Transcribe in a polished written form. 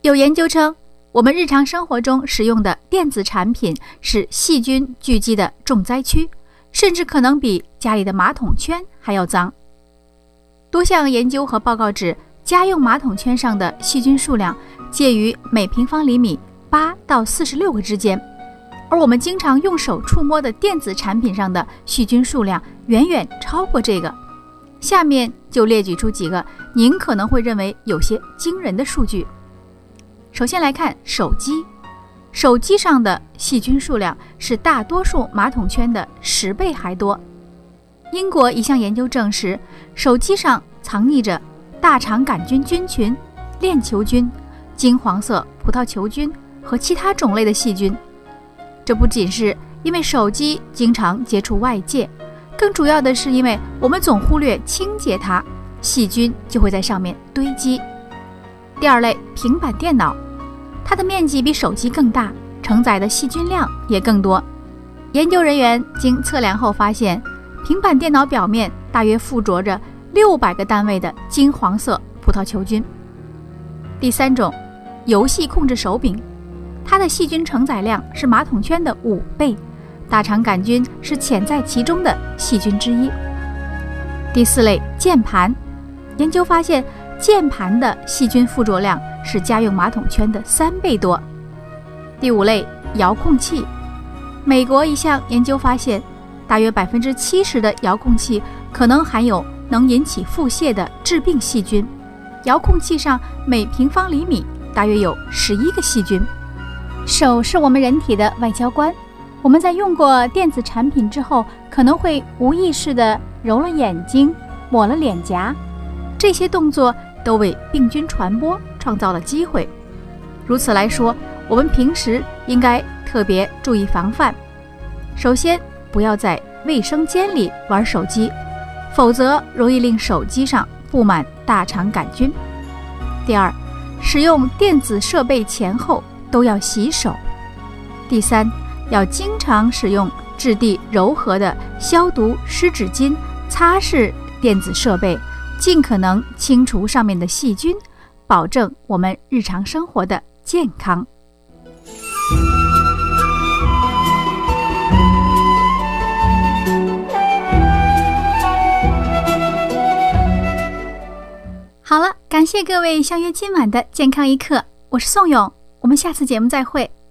有研究称，我们日常生活中使用的电子产品是细菌聚集的重灾区，甚至可能比家里的马桶圈还要脏。多项研究和报告指，家用马桶圈上的细菌数量介于每平方厘米8到46个之间，而我们经常用手触摸的电子产品上的细菌数量远远超过这个。下面就列举出几个您可能会认为有些惊人的数据。首先来看手机，手机上的细菌数量是大多数马桶圈的10倍还多。英国一项研究证实，手机上藏匿着大肠杆菌菌群、链球菌、金黄色葡萄球菌和其他种类的细菌。这不仅是因为手机经常接触外界，更主要的是因为我们总忽略清洁它，细菌就会在上面堆积。第二类，平板电脑，它的面积比手机更大，承载的细菌量也更多。研究人员经测量后发现，平板电脑表面大约附着着600个单位的金黄色葡萄球菌。第三种，游戏控制手柄，它的细菌承载量是马桶圈的5倍，大肠杆菌是潜在其中的细菌之一。第四类，键盘，研究发现键盘的细菌附着量是家用马桶圈的3倍多。第五类，遥控器，美国一项研究发现，大约70%的遥控器可能含有能引起腹泻的致病细菌。遥控器上每平方厘米大约有11个细菌。手是我们人体的外交官，我们在用过电子产品之后，可能会无意识地揉了眼睛，抹了脸颊，这些动作都为病菌传播创造了机会。如此来说，我们平时应该特别注意防范。首先，不要在卫生间里玩手机，否则容易令手机上布满大肠杆菌。第二，使用电子设备前后都要洗手。第三，要经常使用质地柔和的消毒湿纸巾擦拭电子设备，尽可能清除上面的细菌，保证我们日常生活的健康。好了，感谢各位相约今晚的健康一刻，我是宋勇，我们下次节目再会。